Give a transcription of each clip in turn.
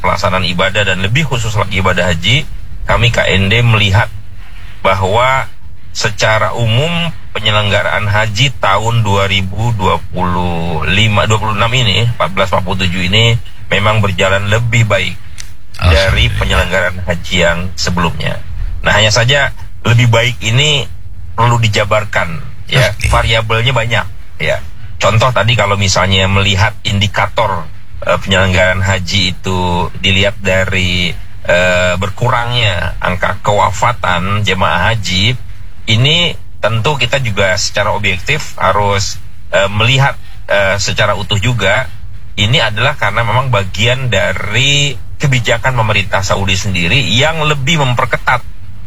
pelaksanaan ibadah dan lebih khusus lagi ibadah haji, kami KND melihat bahwa secara umum penyelenggaraan haji tahun 2026 ini, 1447 ini memang berjalan lebih baik dari penyelenggaraan haji yang sebelumnya. Nah, hanya saja lebih baik ini perlu dijabarkan, ya. Variabelnya banyak, ya. Contoh tadi kalau misalnya melihat indikator penyelenggaraan haji itu dilihat dari berkurangnya angka kewafatan jemaah haji, ini tentu kita juga secara objektif harus melihat secara utuh juga. Ini adalah karena memang bagian dari kebijakan pemerintah Saudi sendiri yang lebih memperketat,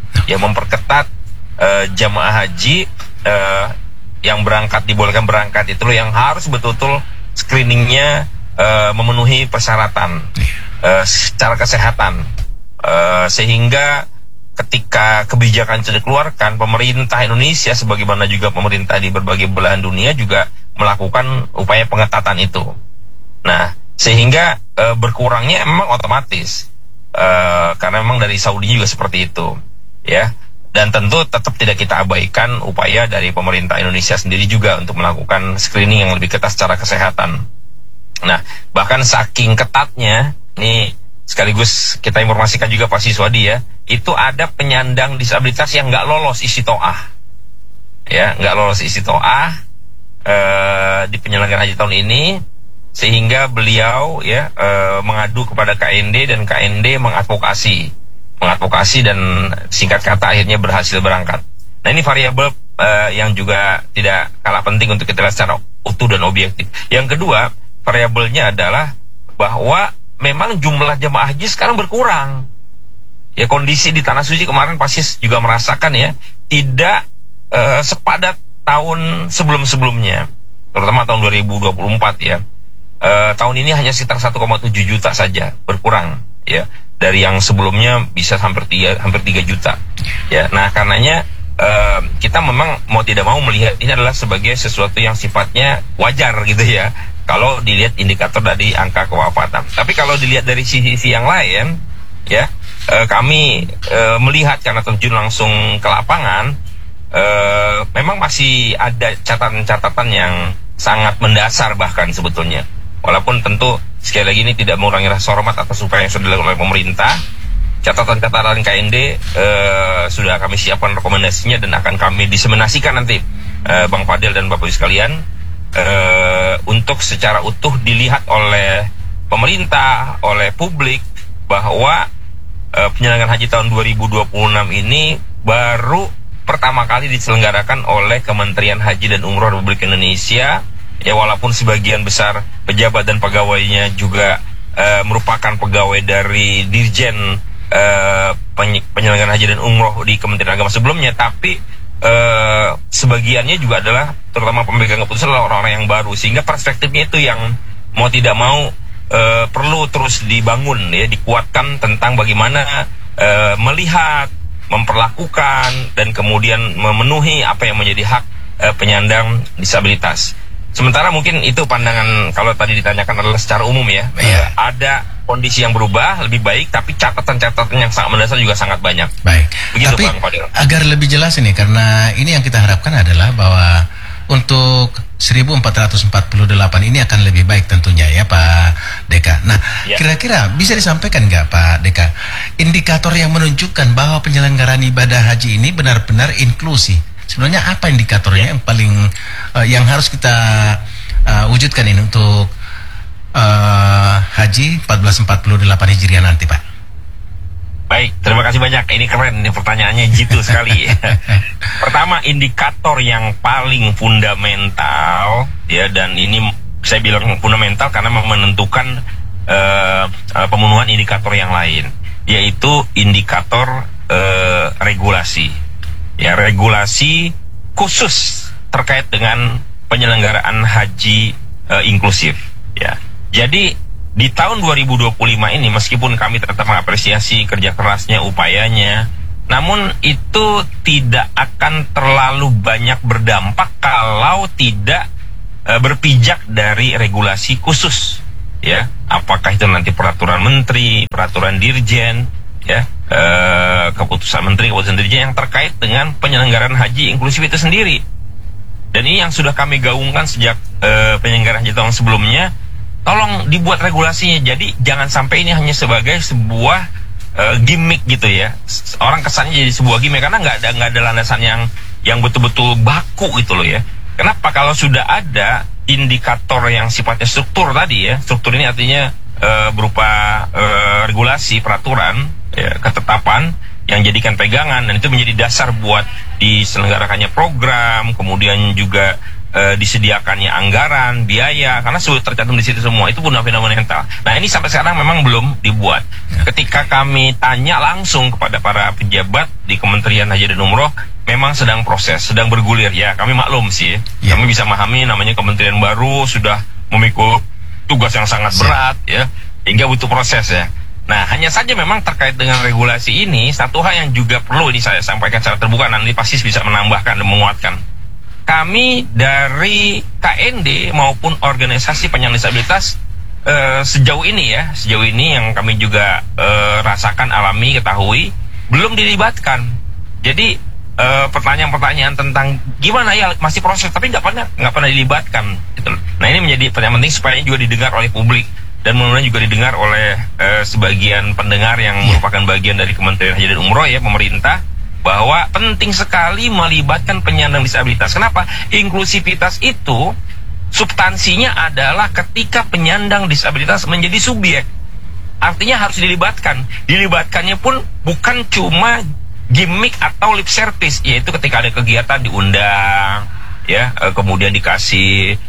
jamaah haji yang dibolehkan berangkat itu loh, yang harus betul-betul screeningnya memenuhi persyaratan secara kesehatan, sehingga ketika kebijakan itu dikeluarkan, pemerintah Indonesia sebagaimana juga pemerintah di berbagai belahan dunia juga melakukan upaya pengetatan itu. Nah, sehingga berkurangnya memang otomatis, karena memang dari Saudi juga seperti itu, ya. Dan tentu tetap tidak kita abaikan upaya dari pemerintah Indonesia sendiri juga untuk melakukan screening yang lebih ketat secara kesehatan. Nah, bahkan saking ketatnya, ini sekaligus kita informasikan juga Pak Siswadi, ya, itu ada penyandang disabilitas yang nggak lolos isi to'ah, ya, nggak lolos isi to'ah di penyelenggaraan haji tahun ini, sehingga beliau, ya, mengadu kepada KND dan KND mengadvokasi dan singkat kata akhirnya berhasil berangkat. Nah, ini variabel yang juga tidak kalah penting untuk kita lihat secara utuh dan objektif. Yang kedua, variabelnya adalah bahwa memang jumlah jemaah haji sekarang berkurang. Ya, kondisi di Tanah Suci kemarin pasti juga merasakan, ya, tidak sepadat tahun sebelum-sebelumnya, terutama tahun 2024, ya. Tahun ini hanya sekitar 1,7 juta saja berkurang, ya, dari yang sebelumnya bisa hampir 3 juta, ya. Nah, karenanya kita memang mau tidak mau melihat ini adalah sebagai sesuatu yang sifatnya wajar, gitu, ya, kalau dilihat indikator dari angka kewafatan. Tapi kalau dilihat dari sisi yang lain, ya, kami melihat karena terjun langsung ke lapangan, memang masih ada catatan-catatan yang sangat mendasar bahkan sebetulnya. Walaupun tentu sekali lagi ini tidak mengurangi rasa hormat atas upaya yang sudah dilakukan oleh pemerintah. Catatan-catatan KND sudah kami siapkan rekomendasinya dan akan kami diseminasikan nanti, Bang Fadil dan Bapak Ibu sekalian, untuk secara utuh dilihat oleh pemerintah, oleh publik, bahwa penyelenggaraan haji tahun 2026 ini baru pertama kali diselenggarakan oleh Kementerian Haji dan Umroh Republik Indonesia, ya, walaupun sebagian besar pejabat dan pegawainya juga merupakan pegawai dari Dirjen penyelenggaraan haji dan umroh di Kementerian Agama sebelumnya, tapi sebagiannya juga adalah terutama pemegang keputusan adalah orang-orang yang baru, sehingga perspektifnya itu yang mau tidak mau perlu terus dibangun, ya, dikuatkan tentang bagaimana melihat, memperlakukan dan kemudian memenuhi apa yang menjadi hak penyandang disabilitas. Sementara mungkin itu pandangan kalau tadi ditanyakan adalah secara umum, ya. Ada kondisi yang berubah lebih baik, tapi catatan-catatan yang sangat mendasar juga sangat banyak. Baik. Begitu, tapi Bang Fadil. Agar lebih jelas ini, karena ini yang kita harapkan adalah bahwa untuk 1448 ini akan lebih baik tentunya, ya, Pak Deka. Nah, kira-kira bisa disampaikan nggak, Pak Deka, indikator yang menunjukkan bahwa penyelenggaraan ibadah haji ini benar-benar inklusif? Sebenarnya apa indikatornya yang paling yang harus kita wujudkan ini untuk haji 1448 Hijriah nanti, Pak? Baik, terima kasih banyak. Ini keren, ini pertanyaannya jitu sekali. Pertama, indikator yang paling fundamental, ya, dan ini saya bilang fundamental karena menentukan pemenuhan indikator yang lain, yaitu indikator regulasi. Ya, regulasi khusus terkait dengan penyelenggaraan haji inklusif, ya. Jadi di tahun 2025 ini, meskipun kami tetap mengapresiasi kerja kerasnya, upayanya, namun itu tidak akan terlalu banyak berdampak kalau tidak berpijak dari regulasi khusus ya, apakah itu nanti peraturan menteri, peraturan dirjen, ya, keputusan menteri, keputusan dirjen yang terkait dengan penyelenggaraan haji inklusif itu sendiri. Dan ini yang sudah kami gaungkan sejak penyelenggaraan haji tahun sebelumnya. Tolong dibuat regulasinya. Jadi jangan sampai ini hanya sebagai sebuah gimmick gitu ya. Orang kesannya jadi sebuah gimmick karena nggak ada landasan yang betul-betul baku gitu loh ya. Kenapa? Kalau sudah ada indikator yang sifatnya struktur tadi ya, struktur ini artinya berupa regulasi, peraturan, ya, ketetapan yang jadikan pegangan, dan itu menjadi dasar buat diselenggarakannya program, kemudian juga disediakannya anggaran, biaya, karena sudah tercantum di situ semua. Itu fundamental. Nah, ini sampai sekarang memang belum dibuat. Ketika kami tanya langsung kepada para pejabat di Kementerian Haji dan Umroh, memang sedang proses, sedang bergulir. Ya, kami maklum sih. Kami bisa memahami namanya kementerian baru sudah memikul tugas yang sangat berat ya, hingga butuh proses ya. Nah, hanya saja memang terkait dengan regulasi ini, satu hal yang juga perlu ini saya sampaikan secara terbuka, nanti pasti bisa menambahkan dan menguatkan. Kami dari KND maupun organisasi penyandang disabilitas sejauh ini yang kami juga rasakan, alami, ketahui, belum dilibatkan. Jadi pertanyaan-pertanyaan tentang gimana ya masih proses, tapi nggak pernah dilibatkan gitu. Nah, ini menjadi pertanyaan penting supaya juga didengar oleh publik dan mudah-mudahan juga didengar oleh sebagian pendengar yang merupakan bagian dari Kementerian Haji dan Umroh ya, pemerintah, bahwa penting sekali melibatkan penyandang disabilitas. Kenapa? Inklusivitas itu substansinya adalah ketika penyandang disabilitas menjadi subjek. Artinya harus dilibatkan. Dilibatkannya pun bukan cuma gimmick atau lip service, yaitu ketika ada kegiatan diundang, ya, kemudian dikasih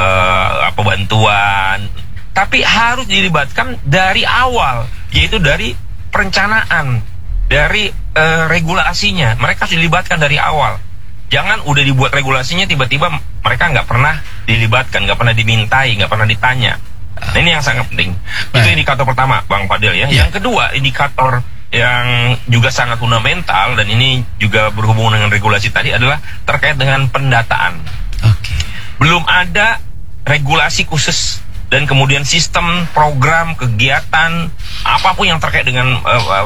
bantuan, tapi harus dilibatkan dari awal, yaitu dari perencanaan, dari regulasinya. Mereka harus dilibatkan dari awal. Jangan udah dibuat regulasinya tiba-tiba mereka nggak pernah dilibatkan, nggak pernah dimintai, nggak pernah ditanya. Nah, ini yang sangat penting. Itu indikator pertama, Bang Fadil ya. Yang kedua, indikator yang juga sangat fundamental dan ini juga berhubungan dengan regulasi tadi adalah terkait dengan pendataan. Belum ada regulasi khusus dan kemudian sistem, program, kegiatan apapun yang terkait dengan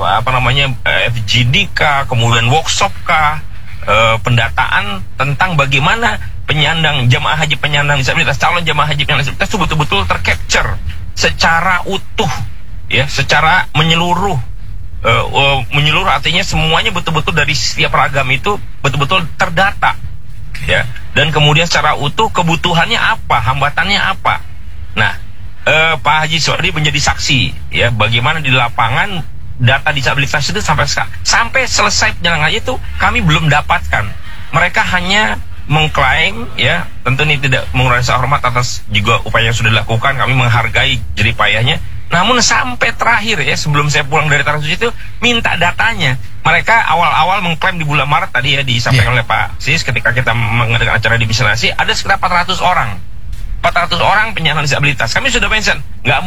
FGD kah, kemudian workshop kah, pendataan tentang bagaimana jamaah haji penyandang disabilitas, calon jamaah haji penyandang disabilitas itu betul-betul tercapture secara utuh ya, secara menyeluruh. Menyeluruh artinya semuanya betul-betul dari setiap ragam itu betul-betul terdata ya, dan kemudian secara utuh kebutuhannya apa, hambatannya apa. Nah, Pak Haji Siswadi menjadi saksi ya, bagaimana di lapangan data disabilitas itu sampai selesai penyelenggaraan itu kami belum dapatkan. Mereka hanya mengklaim ya, tentu ini tidak mengurangi rasa hormat atas juga upaya yang sudah dilakukan, kami menghargai jerih payahnya. Namun sampai terakhir ya, sebelum saya pulang dari Tanah Suci itu minta datanya. Mereka awal-awal mengklaim di bulan Maret tadi ya, disampaikan oleh Pak Sis ketika kita mengadakan acara dimisionasi, ada sekitar 400 orang. 400 orang penyandang disabilitas. Kami sudah mention, nggak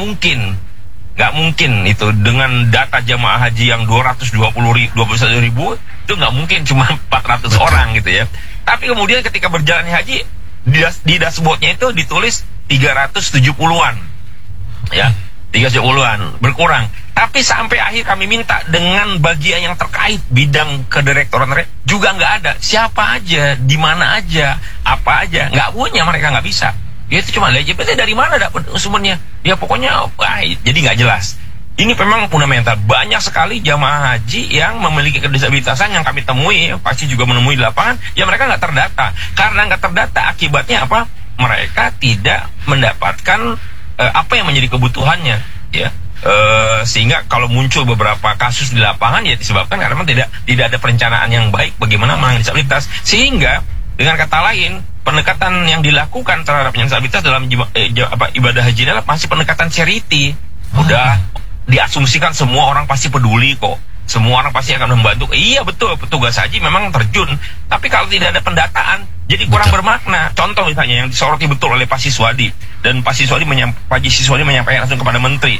mungkin itu dengan data jamaah haji yang 21 ribu itu nggak mungkin cuma 400 orang gitu ya. Tapi kemudian ketika berjalan haji di dashboardnya itu ditulis 370-an ya, 370-an berkurang. Tapi sampai akhir kami minta dengan bagian yang terkait bidang kedirektoran juga nggak ada. Siapa aja, di mana aja, apa aja, nggak punya, mereka nggak bisa. Ya itu cuma LGBT dari mana dapat sumbernya? Ya pokoknya jadi nggak jelas. Ini memang fundamental. Banyak sekali jamaah haji yang memiliki kedisabilitasan yang kami temui, pasti juga menemui di lapangan, ya mereka nggak terdata. Karena nggak terdata, akibatnya apa? Mereka tidak mendapatkan apa yang menjadi kebutuhannya, ya. Sehingga kalau muncul beberapa kasus di lapangan ya disebabkan karena memang tidak ada perencanaan yang baik bagaimana menangani disabilitas. Sehingga dengan kata lain, pendekatan yang dilakukan terhadap penyandang disabilitas dalam ibadah haji adalah masih pendekatan charity. Udah diasumsikan semua orang pasti peduli kok, semua orang pasti akan membantu. Iya betul, petugas haji memang terjun, tapi kalau tidak ada pendataan jadi kurang bermakna. Contoh misalnya yang disoroti betul oleh Pak Siswadi, dan Pak Siswadi menyampaikan langsung kepada Menteri,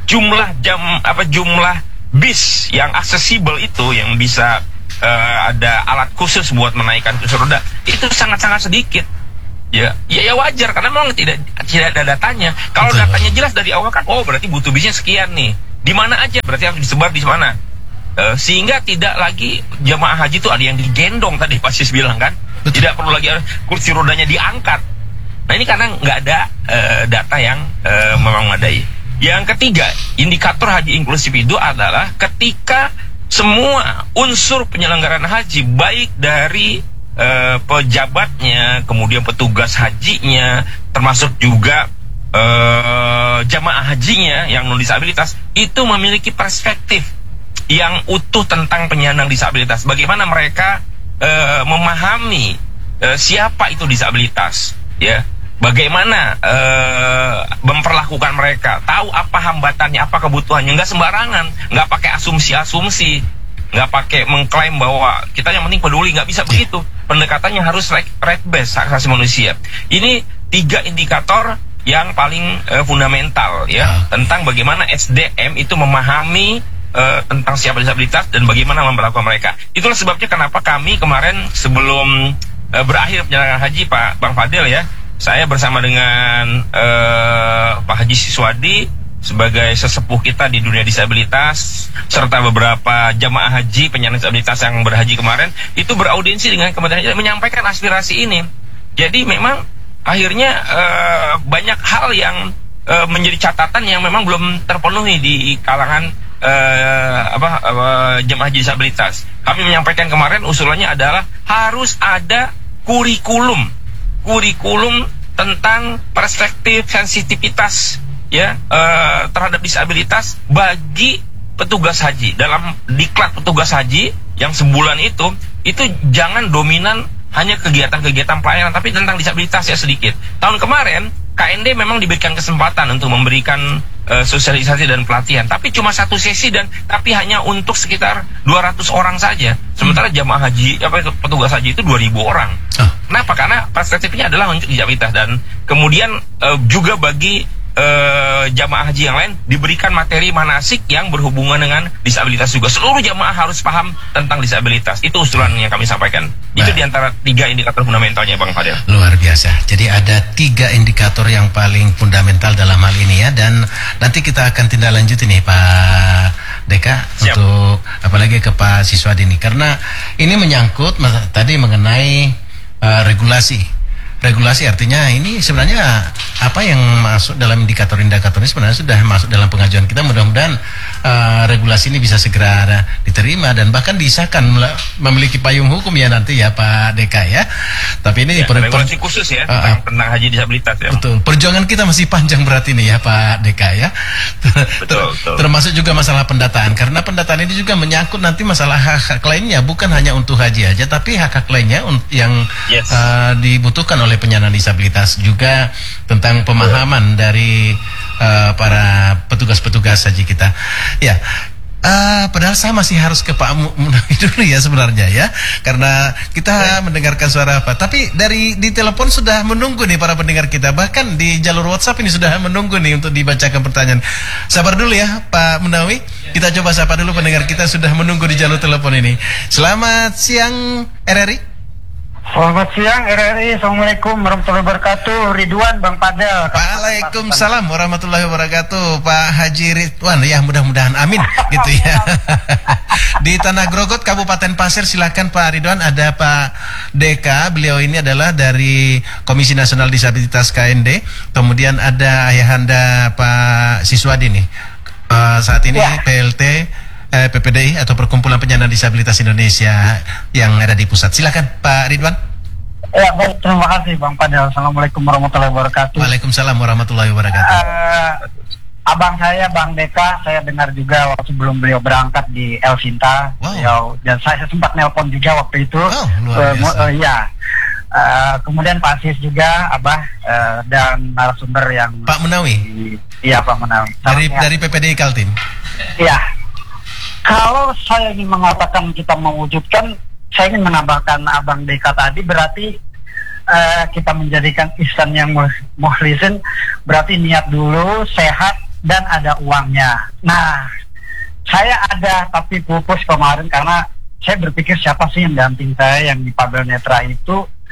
jumlah bis yang aksesibel itu, yang bisa ada alat khusus buat menaikkan kursi roda, itu sangat-sangat sedikit. Ya wajar karena memang tidak ada datanya. Kalau datanya jelas dari awal kan, oh berarti butuh bisnya sekian nih. Di mana aja berarti harus disebar di mana. Sehingga tidak lagi jamaah haji itu ada yang digendong tadi Pak Sis bilang kan. Betul. Tidak perlu lagi kursi rodanya diangkat. Nah ini karena nggak ada data yang memang memadai. Yang ketiga, indikator haji inklusif itu adalah ketika semua unsur penyelenggaraan haji baik dari pejabatnya, kemudian petugas hajinya, termasuk juga jamaah hajinya yang non disabilitas itu memiliki perspektif yang utuh tentang penyandang disabilitas. Bagaimana mereka memahami siapa itu disabilitas, ya. Bagaimana memperlakukan mereka, tahu apa hambatannya, apa kebutuhannya, nggak sembarangan, nggak pakai asumsi-asumsi, nggak pakai mengklaim bahwa kita yang penting peduli, nggak bisa begitu. Pendekatannya harus right based hak asasi manusia. Ini 3 indikator yang paling fundamental ya tentang bagaimana SDM itu memahami tentang siapa disabilitas dan bagaimana memperlakukan mereka. Itulah sebabnya kenapa kami kemarin sebelum berakhir penyelenggaraan haji Pak Bang Fadil ya, saya bersama dengan Pak Haji Siswadi sebagai sesepuh kita di dunia disabilitas serta beberapa jamaah haji penyandang disabilitas yang berhaji kemarin itu beraudiensi dengan Kementerian Haji menyampaikan aspirasi ini. Jadi memang akhirnya banyak hal yang menjadi catatan yang memang belum terpenuhi di kalangan jamaah haji disabilitas. Kami menyampaikan kemarin usulannya adalah harus ada kurikulum tentang perspektif sensitivitas ya terhadap disabilitas bagi petugas haji. Dalam diklat petugas haji yang sebulan itu jangan dominan hanya kegiatan-kegiatan pelayanan, tapi tentang disabilitas ya sedikit. Tahun kemarin KND memang diberikan kesempatan untuk memberikan sosialisasi dan pelatihan, tapi cuma 1 sesi tapi hanya untuk sekitar 200 orang saja. Sementara jamaah haji petugas haji itu 2.000 orang. Kenapa? Karena perspektifnya adalah untuk disabilitas dan kemudian juga bagi jamaah haji yang lain diberikan materi manasik yang berhubungan dengan disabilitas juga. Seluruh jamaah harus paham tentang disabilitas. Itu usulan yang kami sampaikan. Itu diantara 3 indikator fundamentalnya Bang Fadil. Luar biasa. Jadi ada 3 indikator yang paling fundamental dalam hal ini ya, dan nanti kita akan tindak lanjut ini Pak Deka. Siap. Untuk apalagi ke Pak Siswadi ini karena ini menyangkut tadi mengenai regulasi artinya ini sebenarnya apa yang masuk dalam indikator-indikator ini sebenarnya sudah masuk dalam pengajuan kita. Mudah-mudahan regulasi ini bisa segera diterima dan bahkan disahkan memiliki payung hukum ya nanti ya Pak Deka ya. Tapi ini regulasi khusus ya tentang haji disabilitas ya. Betul. Perjuangan kita masih panjang berarti nih ya Pak Deka ya. Betul. Termasuk juga masalah pendataan karena pendataan ini juga menyangkut nanti masalah hak-hak lainnya, bukan hanya untuk haji aja tapi hak-hak lainnya yang dibutuhkan oleh penyandang disabilitas juga tentang pemahaman dari para petugas-petugas haji kita. Ya, padahal saya masih harus ke Pak Munawi dulu ya sebenarnya ya, karena kita mendengarkan suara apa. Tapi di telepon sudah menunggu nih para pendengar kita, bahkan di jalur WhatsApp ini sudah menunggu nih untuk dibacakan pertanyaan. Sabar dulu ya Pak Munawi, kita coba sapa dulu pendengar kita sudah menunggu di jalur telepon ini. Selamat siang RRI. Selamat siang RRI, Assalamualaikum warahmatullahi wabarakatuh. Ridwan Bang Padel. Waalaikumsalam warahmatullahi wabarakatuh Pak Haji Ridwan ya, mudah-mudahan amin gitu ya. Di Tanah Grogot Kabupaten Pasir silakan Pak Ridwan, ada Pak Deka, beliau ini adalah dari Komisi Nasional Disabilitas KND. Kemudian ada ayahanda Pak Siswadi nih saat ini PLT PPDI atau Perkumpulan Penyandang Disabilitas Indonesia yang ada di pusat. Silakan Pak Ridwan. Ya baik, terima kasih Bang Padel. Assalamualaikum warahmatullahi wabarakatuh. Waalaikumsalam warahmatullahi wabarakatuh. Abang saya Bang Deka, saya dengar juga waktu sebelum beliau berangkat di El Sinta. Wow. Dan saya sempat nelpon juga waktu itu. Luar biasa. Kemudian Pak Sis juga, Abah, dan narasumber yang Pak Munawi. Iya Pak Munawi. Dari PPDI Kaltim. Iya. Kalau saya ingin mengatakan kita mewujudkan, saya ingin menambahkan Abang Deka tadi, berarti kita menjadikan ihsan yang mukhlisin, berarti niat dulu, sehat, dan ada uangnya. Nah, saya ada tapi pupus kemarin karena saya berpikir siapa sih yang damping saya yang di Pabel Netra itu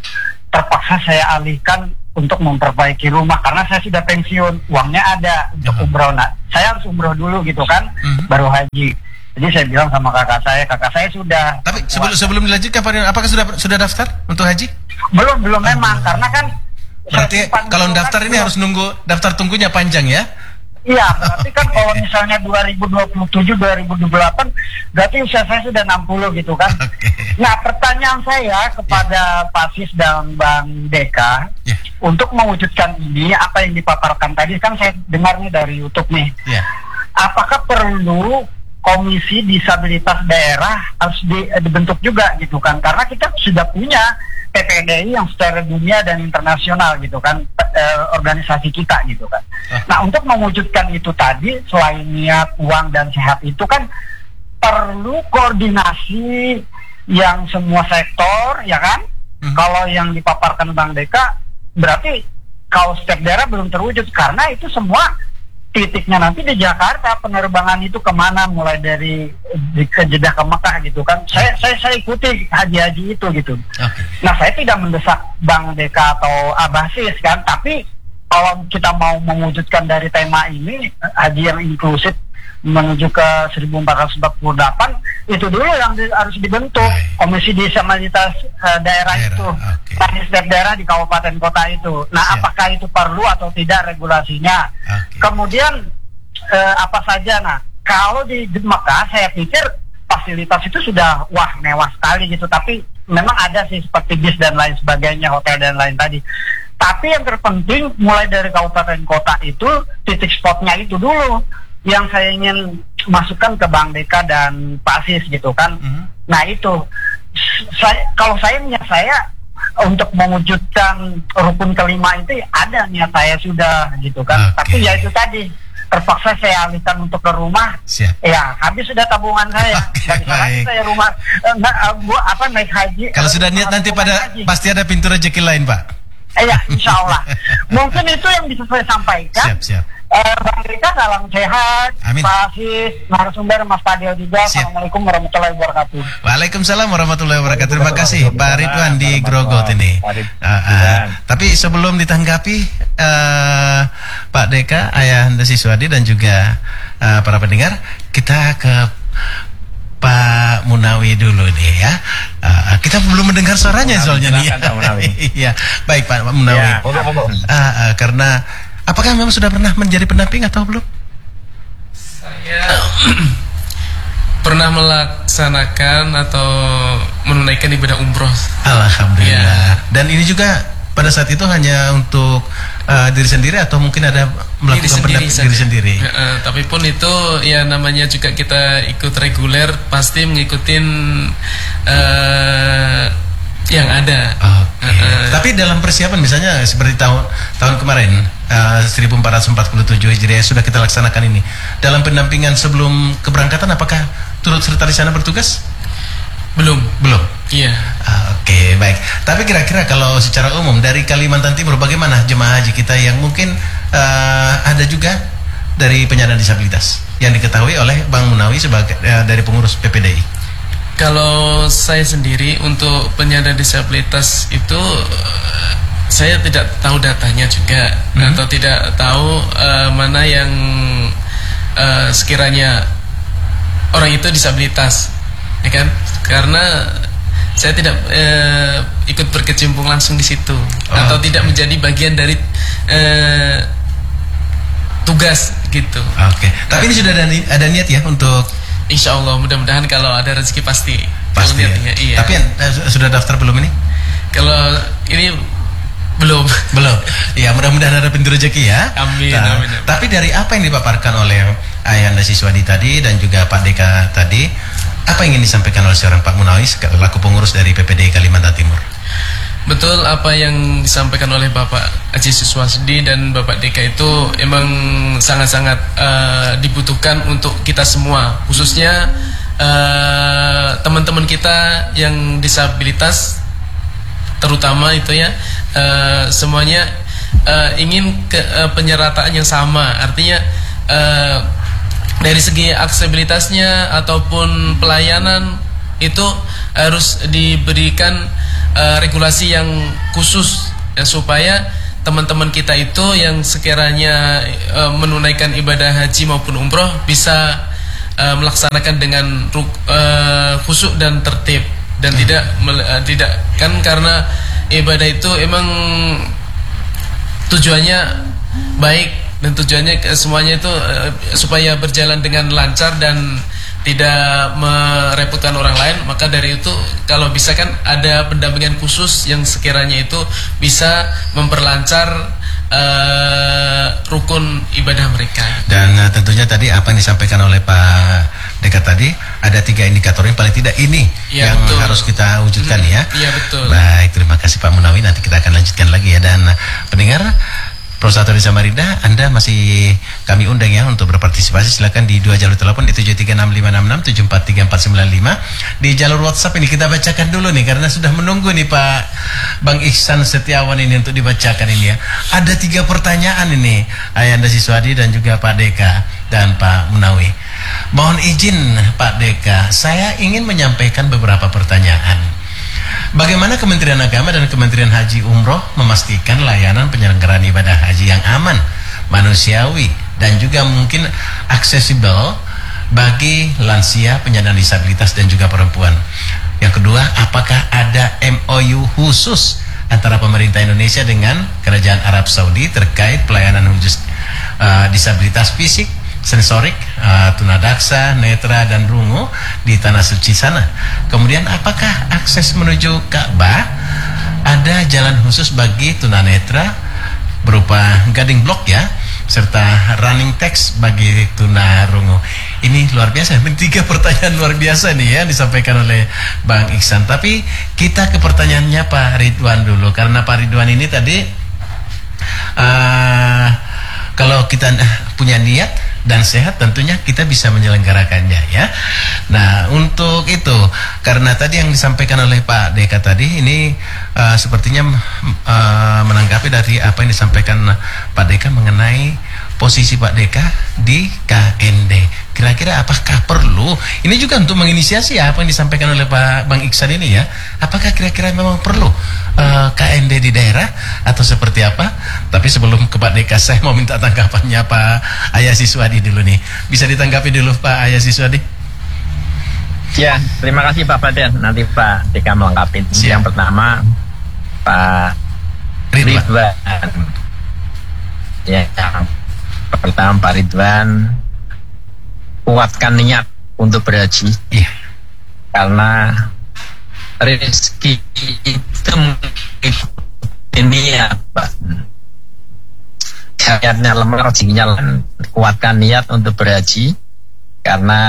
terpaksa saya alihkan untuk memperbaiki rumah karena saya sudah pensiun, uangnya ada untuk umroh. Nah, saya harus umroh dulu gitu kan, baru haji. Jadi saya bilang sama kakak saya sudah. Tapi sebelum dilanjutkan, apakah sudah daftar untuk haji? Belum memang karena kan. Berarti kalau daftar ini harus nunggu daftar tunggunya panjang ya? Iya, berarti kan kalau misalnya 2027, 2028, berarti usia saya sudah 60 gitu kan. Nah, pertanyaan saya kepada Pak Sis dan Bang Deka, untuk mewujudkan ini, apa yang dipaparkan tadi, kan saya dengar nih dari YouTube nih. Apakah perlu komisi disabilitas daerah harus dibentuk juga gitu kan? Karena kita sudah punya PPDI yang secara dunia dan internasional gitu kan, organisasi kita gitu kan. Nah, untuk mewujudkan itu tadi, selain niat, uang, dan sehat itu kan perlu koordinasi yang semua sektor, ya kan? Kalau yang dipaparkan Bang Deka, berarti kalau setiap daerah belum terwujud, karena itu semua titiknya nanti di Jakarta, penerbangan itu kemana, mulai dari ke Jeddah ke Mekah gitu kan. Saya ikuti haji-haji itu gitu. Nah, saya tidak mendesak Bang Deka atau Abah Sis kan, tapi kalau kita mau mewujudkan dari tema ini, haji yang inklusif menuju ke 1448, itu dulu yang harus dibentuk, komisi disabilitas daerah itu, di setiap daerah di kabupaten kota itu. Nah, apakah itu perlu atau tidak regulasinya? Kemudian apa saja? Nah, kalau di Mekah saya pikir fasilitas itu sudah mewah sekali gitu, tapi memang ada sih seperti bis dan lain sebagainya, hotel dan lain tadi. Tapi yang terpenting mulai dari kabupaten kota itu, titik spotnya itu dulu yang saya ingin masukkan ke Bang Deka dan Pak Sis gitu kan. Nah, itu kalau saya untuk mewujudkan rukun kelima itu ada niat saya sudah gitu kan. Tapi ya itu tadi, terpaksa saya alihkan untuk ke rumah. Ya, habis sudah tabungan saya. Lagi saya rumah naik haji. Kalau sudah niat nanti pasti ada pintu rezeki lain, Pak. Ya, insya Allah. Mungkin itu yang bisa saya sampaikan. Siap. Bang Deka, salam sehat. Amin. Pak Sis, narasumber Mas Fadil juga. Assalamualaikum warahmatullahi wabarakatuh. Waalaikumsalam warahmatullahi wabarakatuh. Terima kasih Pak Ridwan di Grogot ini. Tapi sebelum ditanggapi Pak Deka, Ayah Anda Siswadi dan juga para pendengar, kita ke Pak Munawi dulu nih ya. Kita belum mendengar suaranya soalnya nih. Iya, baik Pak Munawi. Karena apakah memang sudah pernah menjadi pendamping atau belum? Saya pernah melaksanakan atau menunaikan ibadah umroh. Alhamdulillah. Dan ini juga pada saat itu hanya untuk diri sendiri atau mungkin ada melakukan pendamping diri sendiri? Tapi pun itu ya namanya juga kita ikut reguler, pasti ngikutin yang ada. Tapi dalam persiapan misalnya seperti tahun kemarin 1447 Hijriah sudah kita laksanakan ini. Dalam pendampingan sebelum keberangkatan apakah turut serta di sana bertugas? Belum. Iya. Oke, baik. Tapi kira-kira kalau secara umum dari Kalimantan Timur bagaimana jemaah haji kita yang mungkin ada juga dari penyandang disabilitas yang diketahui oleh Bang Munawi sebagai dari pengurus PPDI? Kalau saya sendiri untuk penyandang disabilitas itu saya tidak tahu datanya juga, atau tidak tahu mana yang sekiranya orang itu disabilitas, ya kan? Karena saya tidak ikut berkecimpung langsung di situ, atau tidak menjadi bagian dari tugas gitu. Tapi ini sudah ada niat ya untuk. Insya Allah, mudah-mudahan kalau ada rezeki pasti. Ya. Iya. Tapi sudah daftar belum ini? Kalau ini belum. Ya, mudah-mudahan ada pintu rezeki ya. Amin. Tapi dari apa yang dipaparkan oleh Ayah Anda Siswadi tadi dan juga Pak Deka tadi, apa yang ingin disampaikan oleh seorang Pak Munawi selaku pengurus dari PPDI Kalimantan Timur? Betul, apa yang disampaikan oleh Bapak Haji Siswadi dan Bapak Deka itu emang sangat-sangat dibutuhkan untuk kita semua, khususnya teman-teman kita yang disabilitas, terutama itu ya, semuanya ingin penyerataan yang sama, artinya dari segi aksesibilitasnya ataupun pelayanan itu harus diberikan regulasi yang khusus ya, supaya teman-teman kita itu yang sekiranya menunaikan ibadah haji maupun umroh bisa melaksanakan dengan khusyuk dan tertib dan tidak kan, karena ibadah itu emang tujuannya baik dan tujuannya semuanya itu supaya berjalan dengan lancar dan tidak merepotkan orang lain. Maka dari itu kalau bisa kan ada pendampingan khusus yang sekiranya itu bisa memperlancar rukun ibadah mereka. Dan tentunya tadi apa yang disampaikan oleh Pak Deka tadi, ada 3 indikator yang paling tidak ini ya, yang betul. Harus kita wujudkan ya. Iya betul. Baik, terima kasih Pak Munawi, nanti kita akan lanjutkan lagi ya. Dan pendengar Pro1 di Samarinda, Anda masih kami undang ya untuk berpartisipasi. Silakan di 2 jalur telepon, di 736566743495. Di jalur WhatsApp ini kita bacakan dulu nih, karena sudah menunggu nih Pak Bang Ihsan Setiawan ini untuk dibacakan ini ya. Ada 3 pertanyaan ini, Ayanda Siswadi dan juga Pak Deka dan Pak Munawi. Mohon izin Pak Deka, saya ingin menyampaikan beberapa pertanyaan. Bagaimana Kementerian Agama dan Kementerian Haji Umroh memastikan layanan penyelenggaraan ibadah haji yang aman, manusiawi, dan juga mungkin aksesibel bagi lansia, penyandang disabilitas, dan juga perempuan? Yang kedua, apakah ada MOU khusus antara pemerintah Indonesia dengan Kerajaan Arab Saudi terkait pelayanan khusus disabilitas fisik, sensorik, tunadaksa, netra, dan rungu di tanah suci sana? Kemudian apakah akses menuju Ka'bah ada jalan khusus bagi tunanetra berupa guiding block ya, serta running text bagi tunarungu? Ini luar biasa, 3 pertanyaan luar biasa nih ya disampaikan oleh Bang Ihsan. Tapi kita ke pertanyaannya Pak Ridwan dulu, karena Pak Ridwan ini tadi kalau kita punya niat dan sehat, tentunya kita bisa menyelenggarakannya ya. Nah, untuk itu, karena tadi yang disampaikan oleh Pak Deka tadi ini sepertinya menanggapi dari apa yang disampaikan Pak Deka mengenai posisi Pak Deka di KND. Kira-kira apakah perlu, ini juga untuk menginisiasi apa yang disampaikan oleh Pak Bang Ihsan ini ya, apakah kira-kira memang perlu KND di daerah atau seperti apa? Tapi sebelum ke Pak Deka, saya mau minta tanggapannya Pak Ayah Siswadi dulu nih. Bisa ditanggapi dulu Pak Ayah Siswadi? Ya, terima kasih Pak Paden. Nanti Pak Deka melengkapi. Yang pertama Pak Ridwan. Ya, yang pertama Pak Ridwan, kuatkan niat untuk berhaji. Iya. Karena rezeki itu ini ya Pak. Niatnya lemah, rezekinya lemah. Kuatkan niat untuk berhaji, karena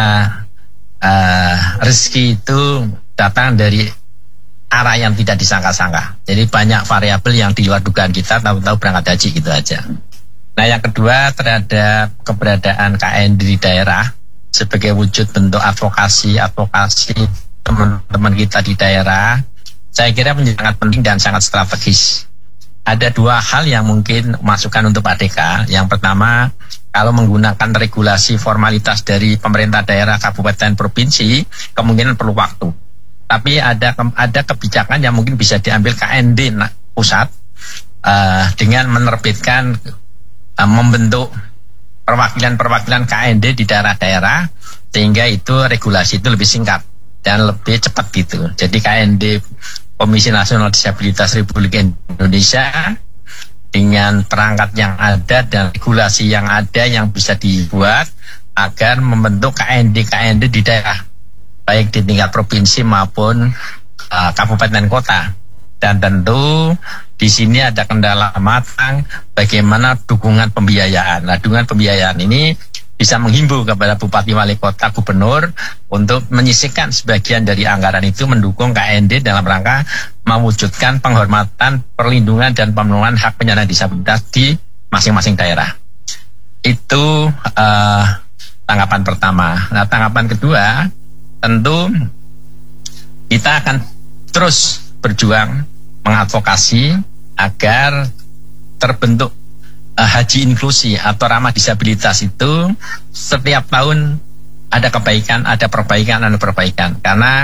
rezeki itu datang dari arah yang tidak disangka-sangka. Jadi banyak variabel yang di luar dugaan kita, tahu-tahu berangkat haji gitu aja. Nah, yang kedua, terhadap keberadaan KND di daerah sebagai wujud bentuk advokasi teman-teman kita di daerah, saya kira sangat penting dan sangat strategis. Ada 2 hal yang mungkin masukan untuk Pak Deka. Yang pertama, kalau menggunakan regulasi formalitas dari pemerintah daerah, kabupaten, provinsi, kemungkinan perlu waktu. Tapi ada kebijakan yang mungkin bisa diambil KND pusat dengan menerbitkan, membentuk perwakilan-perwakilan KND di daerah-daerah, sehingga itu regulasi itu lebih singkat dan lebih cepat gitu. Jadi KND Komisi Nasional Disabilitas Republik Indonesia dengan perangkat yang ada dan regulasi yang ada yang bisa dibuat agar membentuk KND di daerah, baik di tingkat provinsi maupun kabupaten kota. Dan tentu di sini ada kendala matang bagaimana dukungan pembiayaan. Nah, dukungan pembiayaan ini bisa menghimbau kepada bupati, wali kota, gubernur untuk menyisihkan sebagian dari anggaran itu mendukung KND dalam rangka mewujudkan penghormatan, perlindungan, dan pemenuhan hak penyandang disabilitas di masing-masing daerah. Itu tanggapan pertama. Nah, tanggapan kedua, tentu kita akan terus berjuang mengadvokasi agar terbentuk haji inklusi atau ramah disabilitas itu setiap tahun ada kebaikan, ada perbaikan, karena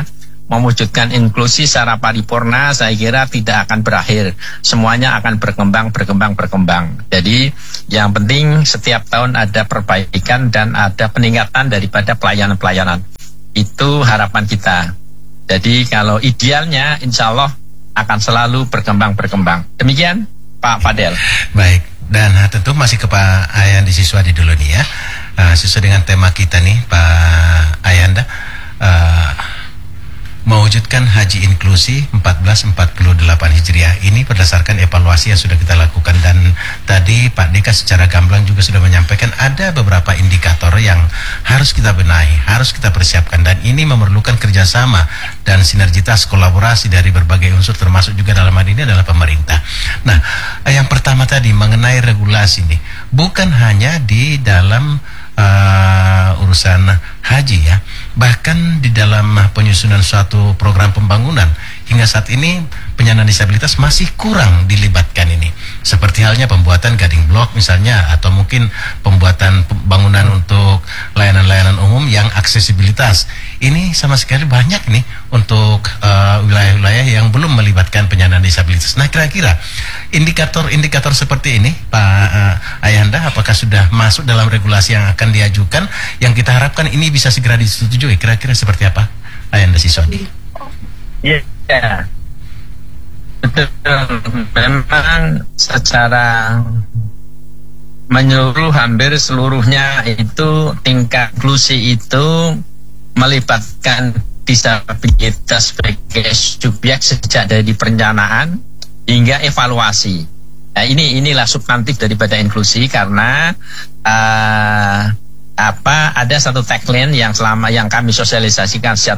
mewujudkan inklusi secara paripurna, saya kira tidak akan berakhir. Semuanya akan berkembang. Jadi yang penting setiap tahun ada perbaikan dan ada peningkatan daripada pelayanan-pelayanan. Itu harapan kita. Jadi kalau idealnya insya Allah akan selalu berkembang. Demikian Pak Fadel. Baik, dan tentu masih ke Pak Ayanda Siswadi dulu nih ya. Sesuai dengan tema kita nih Pak Ayanda, mewujudkan haji inklusi 1448 Hijriah ini berdasarkan evaluasi yang sudah kita lakukan, dan tadi Pak Deka secara gamblang juga sudah menyampaikan ada beberapa indikator yang harus kita benahi, harus kita persiapkan, dan ini memerlukan kerjasama dan sinergitas kolaborasi dari berbagai unsur, termasuk juga dalam hal ini adalah pemerintah. Nah, yang pertama tadi mengenai regulasi nih, bukan hanya di dalam urusan haji ya, bahkan di dalam penyusunan suatu program pembangunan hingga saat ini penyandang disabilitas masih kurang dilibatkan ini, seperti halnya pembuatan guiding block misalnya, atau mungkin pembuatan bangunan untuk layanan-layanan umum yang aksesibilitas. Ini sama sekali banyak nih untuk wilayah-wilayah yang belum melibatkan penyandang disabilitas. Nah, kira-kira indikator-indikator seperti ini Pak Ayanda, apakah sudah masuk dalam regulasi yang akan diajukan, yang kita harapkan ini bisa segera disetujui? Kira-kira seperti apa Ayanda Siswadi? Ya, betul. Memang secara menyeluruh hampir seluruhnya itu tingkat inklusi itu melibatkan disabilitas sebagai subjek sejak dari perencanaan hingga evaluasi. Nah, inilah substantif daripada inklusi, karena ada satu tagline yang kami sosialisasikan sejak